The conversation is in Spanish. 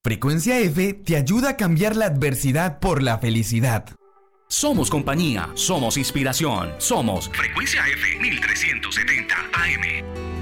Frecuencia F te ayuda a cambiar la adversidad por la felicidad. Somos compañía, somos inspiración, somos Frecuencia F 1370 AM.